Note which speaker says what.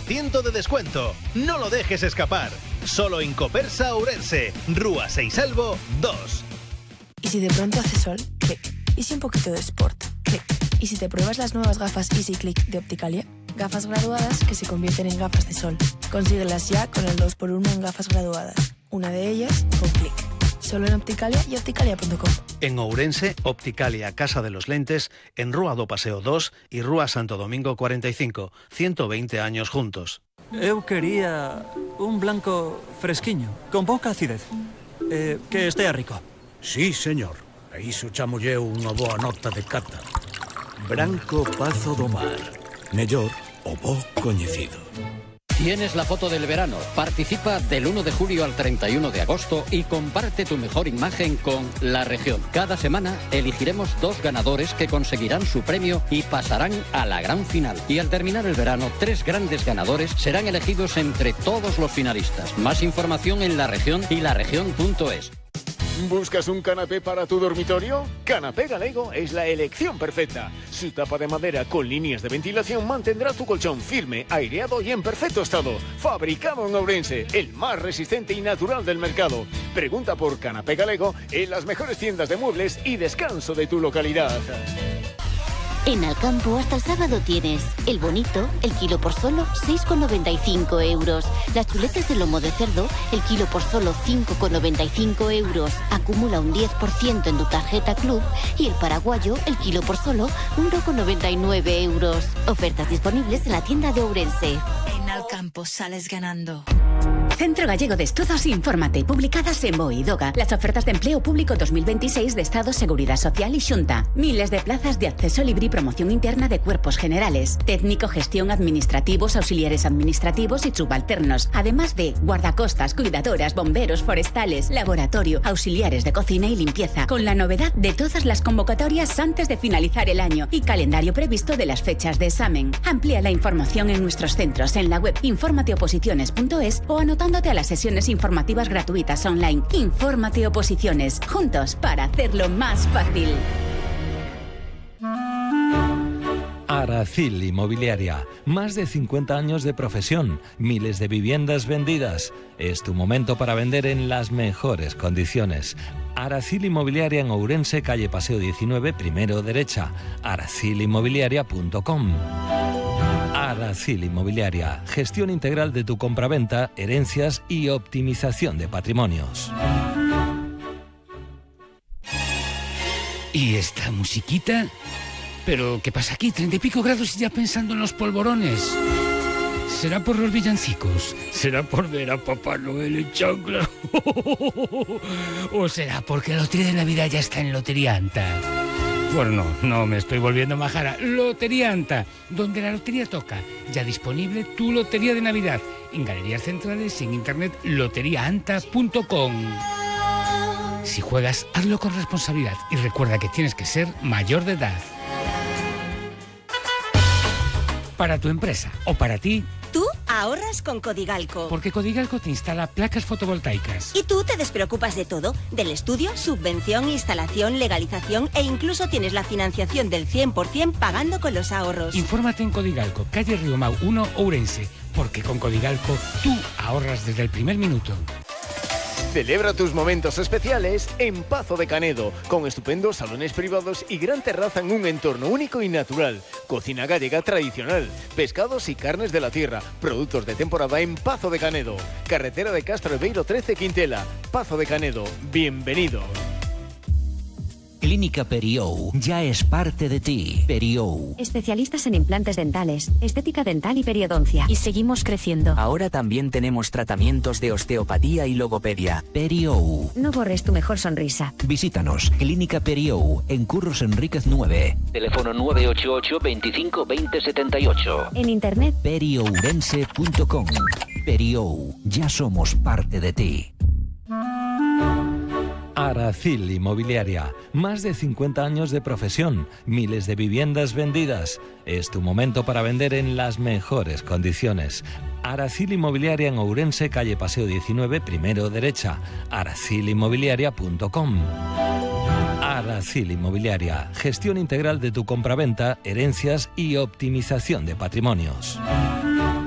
Speaker 1: 20% de descuento. No lo dejes escapar. Solo en Copersa Ourense, Rúa Seisalvo 2.
Speaker 2: ¿Y si de pronto hace sol? Clic. ¿Y si un poquito de sport? Clic. ¿Y si te pruebas las nuevas gafas Easy Click de Opticalia? Gafas graduadas que se convierten en gafas de sol. Consíguelas ya con el 2x1 en gafas graduadas. Una de ellas con Clic. Solo en Opticalia y opticalia.com.
Speaker 1: En Ourense, Opticalia Casa de los Lentes, en Rúa do Paseo 2 y Rúa Santo Domingo 45, 120 años juntos.
Speaker 3: Eu quería un blanco fresquiño, con pouca acidez, que estea rico.
Speaker 4: Sí, señor. A iso chamolle unha boa nota de cata. Branco Pazo do Mar. Mellor o bo coñecido.
Speaker 5: Tienes la foto del verano. Participa del 1 de julio al 31 de agosto y comparte tu mejor imagen con La Región. Cada semana elegiremos 2 ganadores que conseguirán su premio y pasarán a la gran final. Y al terminar el verano, 3 grandes ganadores serán elegidos entre todos los finalistas. Más información en La Región y laregion.es.
Speaker 6: ¿Buscas un canapé para tu dormitorio? Canapé Galego es la elección perfecta. Su tapa de madera con líneas de ventilación mantendrá tu colchón firme, aireado y en perfecto estado. Fabricado en Ourense, el más resistente y natural del mercado. Pregunta por Canapé Galego en las mejores tiendas de muebles y descanso de tu localidad.
Speaker 7: En Alcampo hasta el sábado tienes el bonito, el kilo por solo 6,95 euros. Las chuletas de lomo de cerdo, el kilo por solo 5,95 euros. Acumula un 10% en tu tarjeta Club y el paraguayo, el kilo por solo 1,99 euros. Ofertas disponibles en la tienda de Ourense.
Speaker 2: En Alcampo sales ganando.
Speaker 8: Centro Gallego de Estudos Infórmate, publicadas en BOE y DOGA. Las ofertas de empleo público 2026 de Estado, Seguridad Social y Xunta. Miles de plazas de acceso libre y promoción interna de cuerpos generales. Técnico, gestión, administrativos, auxiliares administrativos y subalternos. Además de guardacostas, cuidadoras, bomberos, forestales, laboratorio, auxiliares de cocina y limpieza. Con la novedad de todas las convocatorias antes de finalizar el año y calendario previsto de las fechas de examen. Amplía la información en nuestros centros en la web informateoposiciones.es o anotándote a las sesiones informativas gratuitas online. Infórmate Oposiciones, juntos para hacerlo más fácil.
Speaker 9: Aracil Inmobiliaria, más de 50 años de profesión, miles de viviendas vendidas. Es tu momento para vender en las mejores condiciones. Aracil Inmobiliaria en Ourense, calle Paseo 19, primero derecha. aracilinmobiliaria.com. Aracil Inmobiliaria, gestión integral de tu compraventa, herencias y optimización de patrimonios.
Speaker 10: ¿Y esta musiquita? ¿Pero qué pasa aquí? 30 y pico grados y ya pensando en los polvorones. ¿Será por los villancicos? ¿Será por ver a Papá Noel en chancla? ¿O será porque la lotería de Navidad ya está en Lotería Anta? Bueno, no me estoy volviendo majara. Lotería Anta, donde la lotería toca. Ya disponible tu lotería de Navidad. En galerías centrales y en internet loteriaanta.com. Si juegas, hazlo con responsabilidad y recuerda que tienes que ser mayor de edad. Para tu empresa o para ti,
Speaker 11: tú ahorras con Codigalco.
Speaker 10: Porque Codigalco te instala placas fotovoltaicas.
Speaker 11: Y tú te despreocupas de todo, del estudio, subvención, instalación, legalización e incluso tienes la financiación del 100% pagando con los ahorros.
Speaker 10: Infórmate en Codigalco, calle Riomau 1, Ourense, porque con Codigalco tú ahorras desde el primer minuto.
Speaker 6: Celebra tus momentos especiales en Pazo de Canedo, con estupendos salones privados y gran terraza en un entorno único y natural. Cocina gallega tradicional, pescados y carnes de la tierra, productos de temporada en Pazo de Canedo. Carretera de Castro Ebeiro 13 Quintela. Pazo de Canedo, bienvenido.
Speaker 12: Clínica Periou ya es parte de ti. Periou.
Speaker 13: Especialistas en implantes dentales, estética dental y periodoncia.
Speaker 14: Y seguimos creciendo.
Speaker 12: Ahora también tenemos tratamientos de osteopatía y logopedia. Periou.
Speaker 13: No borres tu mejor sonrisa.
Speaker 12: Visítanos. Clínica Periou, en Curros Enríquez 9.
Speaker 15: Teléfono 988 25 20 78.
Speaker 13: En internet
Speaker 12: periourense.com. Periou. Ya somos parte de ti.
Speaker 9: Aracil Inmobiliaria, más de 50 años de profesión, miles de viviendas vendidas. Es tu momento para vender en las mejores condiciones. Aracil Inmobiliaria en Ourense, calle Paseo 19, primero derecha. aracilinmobiliaria.com. Aracil Inmobiliaria, gestión integral de tu compraventa, herencias y optimización de patrimonios.